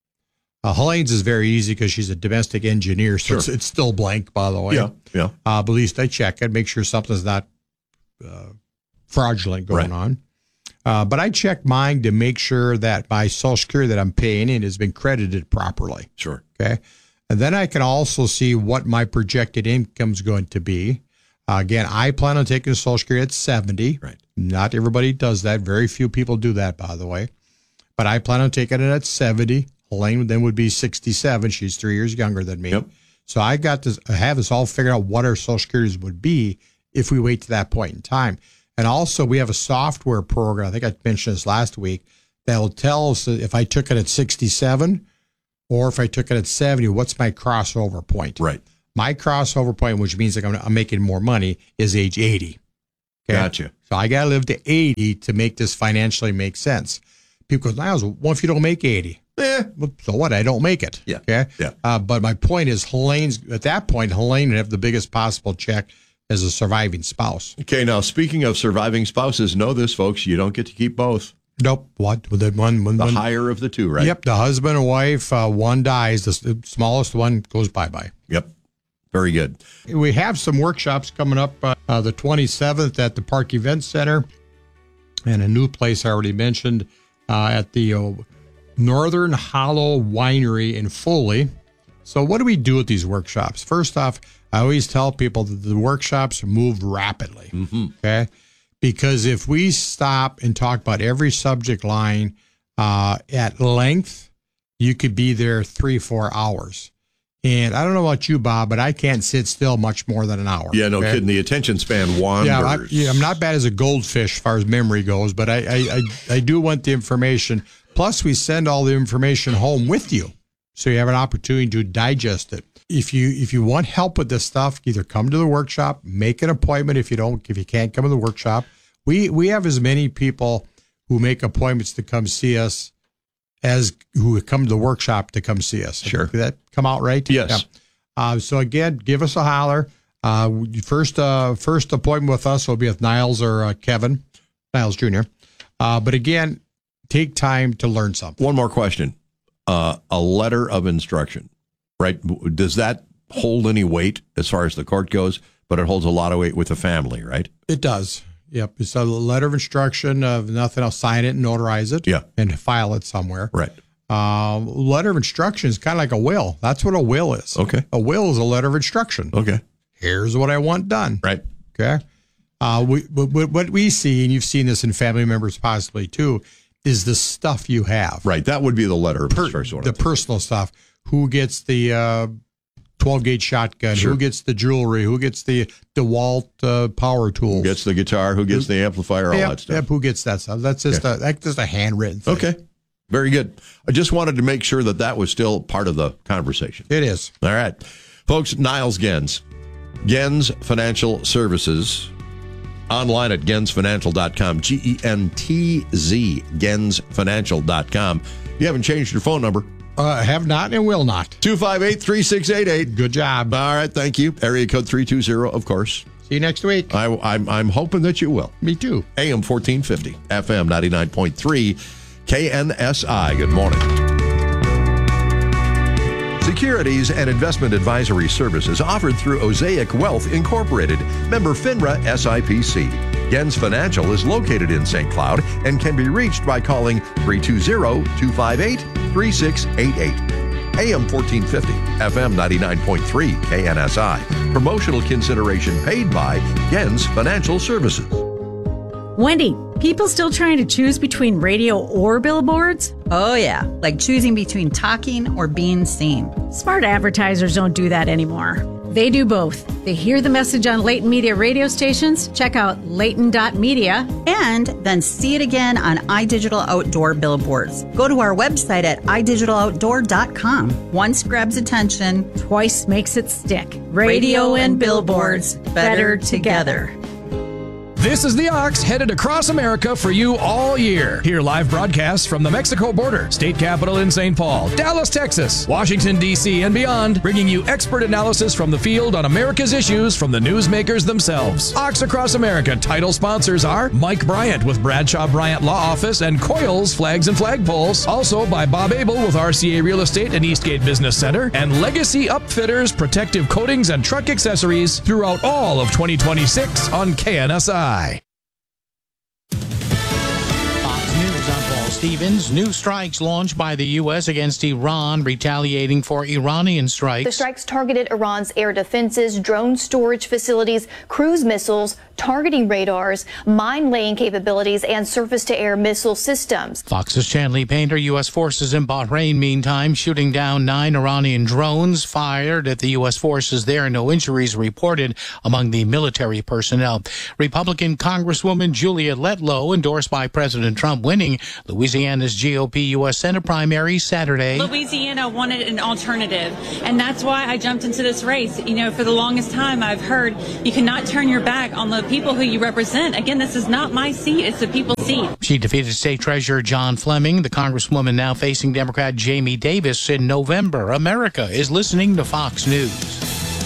Uh, Helene's is very easy because she's a domestic engineer, so sure. it's, it's still blank, by the way. Yeah, yeah. Uh, but at least I check it, make sure something's not uh, fraudulent going Right. on. Uh, but I check mine to make sure that my Social Security that I'm paying in has been credited properly. Sure. Okay. And then I can also see what my projected income is going to be. Uh, again, I plan on taking Social Security at seventy. Right. Not everybody does that. Very few people do that, by the way. But I plan on taking it at seventy. Elaine then would be sixty-seven. She's three years younger than me. Yep. So I got to have this all figured out what our Social Securities would be if we wait to that point in time. And also, we have a software program, I think I mentioned this last week, that will tell us that if I took it at sixty-seven or if I took it at seventy, what's my crossover point? Right. My crossover point, which means like I'm, I'm making more money, is age eighty. Okay? Gotcha. So I got to live to eighty to make this financially make sense. People go, Niles, what if you don't make eighty? Eh. Well, so what? I don't make it. Yeah. Okay. Yeah. Uh, but my point is, Helene's at that point, Helene would have the biggest possible check as a surviving spouse. Okay, now speaking of surviving spouses, know this, folks, you don't get to keep both. Nope. What? The one, one, The one, higher of the two, right? Yep. The husband and wife, uh, one dies. The, the smallest one goes bye-bye. Yep. Very good. We have some workshops coming up uh, uh, the twenty-seventh at the Park Event Center and a new place I already mentioned uh, at the uh, Northern Hollow Winery in Foley. So what do we do at these workshops? First off, I always tell people that the workshops move rapidly, mm-hmm. okay? Because if we stop and talk about every subject line uh, at length, you could be there three, four hours. And I don't know about you, Bob, but I can't sit still much more than an hour. Yeah, no okay? kidding. The attention span wanders. Yeah, I, yeah, I'm not bad as a goldfish as far as memory goes, but I, I, I, I do want the information. Plus, we send all the information home with you, so you have an opportunity to digest it. If you if you want help with this stuff, either come to the workshop, make an appointment. If you don't, if you can't come to the workshop, we we have as many people who make appointments to come see us as who come to the workshop to come see us. Sure. Did that come out right? Yes. Yeah. Uh, so again, give us a holler. Uh, first uh, first appointment with us will be with Niles or uh, Kevin, Niles Junior Uh, but again, take time to learn something. One more question. Uh, a letter of instruction, right? Does that hold any weight as far as the court goes? But it holds a lot of weight with the family, right? It does. Yep. It's a letter of instruction of nothing else. Sign it and notarize it. Yeah. And file it somewhere. Right. Uh, letter of instruction is kind of like a will. That's what a will is. Okay. A will is a letter of instruction. Okay. Here's what I want done. Right. Okay. Uh, we, what, what we see, and you've seen this in family members possibly too, is the stuff you have. Right. That would be the letter of Per, instruction. the personal stuff. Who gets the uh, twelve gauge shotgun? Sure. Who gets the jewelry? Who gets the DeWalt uh, power tools? Who gets the guitar? Who gets the amplifier? All yep, that stuff. Yep, who gets that stuff? That's just Okay. a that's just a handwritten thing. Okay. Very good. I just wanted to make sure that that was still part of the conversation. It is. All right. Folks, Niles Gens, Gens Financial Services, online at gens financial dot com, G E N T Z, gens financial dot com. You haven't changed your phone number. Uh, have not and will not. two five eight, three six eight eight. Good job. All right, thank you. Area code three two zero, of course. See you next week. I, I'm, I'm hoping that you will. Me too. A M fourteen fifty, F M ninety-nine point three, K N S I. Good morning. Securities and investment advisory services offered through Osaic Wealth Incorporated, member FINRA S I P C. Gens Financial is located in Saint Cloud and can be reached by calling three two zero, two five eight, three six eight eight. A M fourteen fifty, F M ninety-nine point three, K N S I. Promotional consideration paid by Gens Financial Services. Wendy, people still trying to choose between radio or billboards? Oh, yeah, like choosing between talking or being seen. Smart advertisers don't do that anymore. They do both. They hear the message on Leighton Media radio stations, check out leighton dot media, and then see it again on iDigital Outdoor billboards. Go to our website at i digital outdoor dot com. Once grabs attention, twice makes it stick. Radio and billboards, better together. This is the Ox headed across America for you all year. Hear live broadcasts from the Mexico border, state capital in Saint Paul, Dallas, Texas, Washington, D C, and beyond, bringing you expert analysis from the field on America's issues from the newsmakers themselves. Ox Across America title sponsors are Mike Bryant with Bradshaw Bryant Law Office and Coils Flags and Flagpoles. Also by Bob Abel with R C A Real Estate and Eastgate Business Center, and Legacy Upfitters, protective coatings and truck accessories throughout all of twenty twenty-six on K N S I. Stevens, new strikes launched by the U S against Iran, retaliating for Iranian strikes. The strikes targeted Iran's air defenses, drone storage facilities, cruise missiles, targeting radars, mine-laying capabilities, and surface-to-air missile systems. Fox's Chanley Painter, U S forces in Bahrain, meantime, shooting down nine Iranian drones fired at the U S forces there. No injuries reported among the military personnel. Republican Congresswoman Julia Letlow, endorsed by President Trump, winning Louisiana's G O P U S Senate primary Saturday. Louisiana wanted an alternative, and that's why I jumped into this race. You know, for the longest time, I've heard you cannot turn your back on the people who you represent. Again, this is not my seat, it's the people's seat. She defeated State Treasurer John Fleming, the Congresswoman now facing Democrat Jamie Davis in November. America is listening to Fox News.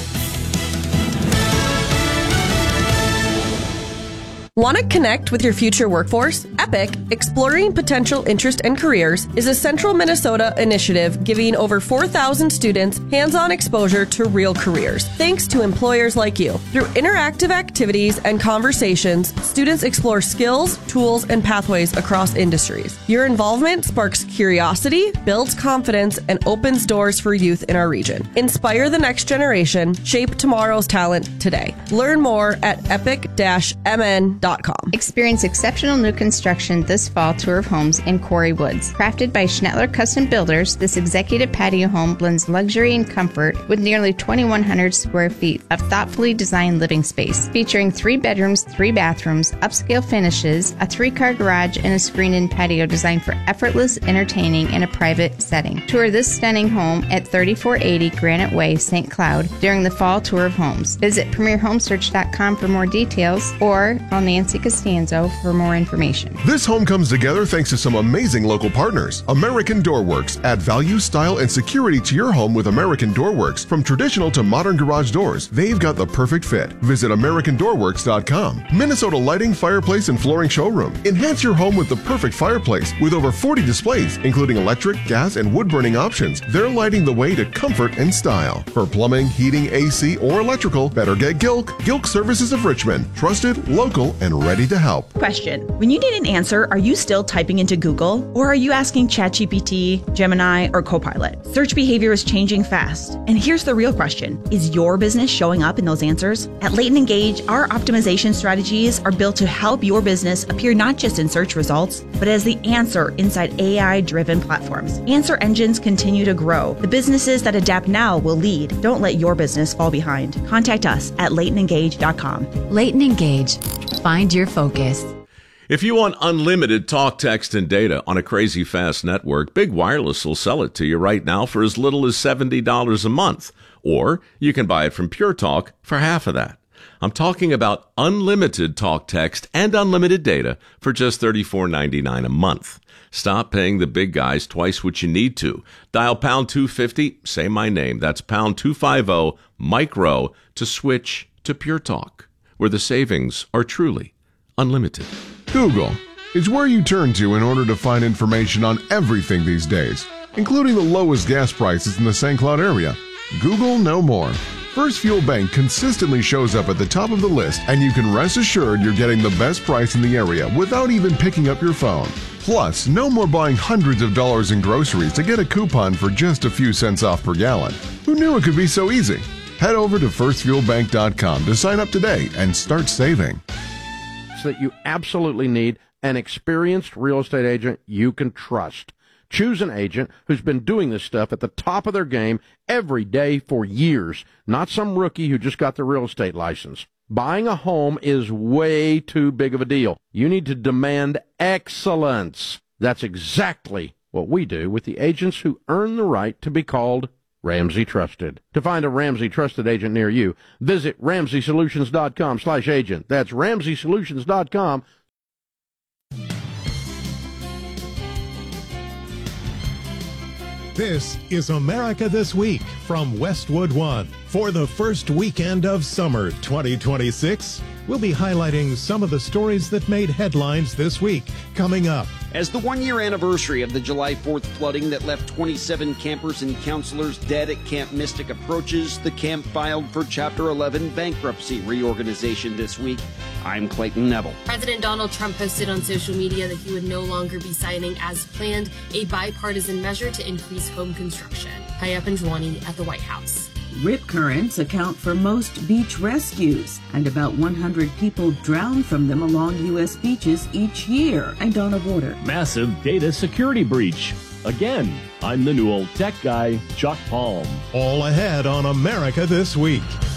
Want to connect with your future workforce? EPIC, Exploring Potential Interest and Careers, is a Central Minnesota initiative giving over four thousand students hands-on exposure to real careers, thanks to employers like you. Through interactive activities and conversations, students explore skills, tools, and pathways across industries. Your involvement sparks curiosity, builds confidence, and opens doors for youth in our region. Inspire the next generation, shape tomorrow's talent today. Learn more at epic dash m n dot com. Experience exceptional new construction this fall tour of homes in Quarry Woods. Crafted by Schnettler Custom Builders, this executive patio home blends luxury and comfort with nearly twenty-one hundred square feet of thoughtfully designed living space, featuring three bedrooms, three bathrooms, upscale finishes, a three-car garage, and a screened-in patio designed for effortless entertaining in a private setting. Tour this stunning home at thirty-four eighty Granite Way, Saint Cloud during the fall tour of homes. Visit premier home search dot com for more details or on the Nancy Costanzo for more information. This home comes together thanks to some amazing local partners. American Door Works. Add value, style, and security to your home with American Door Works. From traditional to modern garage doors, they've got the perfect fit. Visit american door works dot com. Minnesota Lighting, Fireplace, and Flooring Showroom. Enhance your home with the perfect fireplace with over forty displays, including electric, gas, and wood-burning options. They're lighting the way to comfort and style. For plumbing, heating, A C, or electrical, better get Gilk. Gilk Services of Richmond. Trusted, local, and ready to help. Question. When you need an answer, are you still typing into Google? Or are you asking ChatGPT, Gemini, or Copilot? Search behavior is changing fast. And here's the real question. Is your business showing up in those answers? At Leighton Engage, our optimization strategies are built to help your business appear not just in search results, but as the answer inside A I-driven platforms. Answer engines continue to grow. The businesses that adapt now will lead. Don't let your business fall behind. Contact us at leighton engage dot com. Leighton Engage. Find your focus. If you want unlimited talk, text, and data on a crazy fast network, Big Wireless will sell it to you right now for as little as seventy dollars a month. Or you can buy it from Pure Talk for half of that. I'm talking about unlimited talk, text, and unlimited data for just thirty-four ninety-nine a month. Stop paying the big guys twice what you need to. Dial pound two fifty, say my name. That's pound two fifty, micro, to switch to Pure Talk, where the savings are truly unlimited. Google is where you turn to in order to find information on everything these days, including the lowest gas prices in the Saint Cloud area. Google no more. First Fuel Bank consistently shows up at the top of the list, and you can rest assured you're getting the best price in the area without even picking up your phone. Plus, no more buying hundreds of dollars in groceries to get a coupon for just a few cents off per gallon. Who knew it could be so easy? Head over to first fuel bank dot com to sign up today and start saving. That you absolutely need an experienced real estate agent you can trust. Choose an agent who's been doing this stuff at the top of their game every day for years, not some rookie who just got their real estate license. Buying a home is way too big of a deal. You need to demand excellence. That's exactly what we do with the agents who earn the right to be called Ramsey Trusted. To find a Ramsey Trusted agent near you, visit ramsey solutions dot com slash agent. That's ramsey solutions dot com. This is America This Week from Westwood One. For the first weekend of summer twenty twenty-six, we'll be highlighting some of the stories that made headlines this week. Coming up. As the one-year anniversary of the July fourth flooding that left twenty-seven campers and counselors dead at Camp Mystic approaches, the camp filed for Chapter eleven bankruptcy reorganization this week. I'm Clayton Neville. President Donald Trump posted on social media that he would no longer be signing, as planned, a bipartisan measure to increase home construction. Kaya Panjwani at the White House. Rip currents account for most beach rescues, and about one hundred people drown from them along U S beaches each year. I'm Donna Warder. Massive data security breach. Again, I'm the new old tech guy, Chuck Palm. All ahead on America This Week.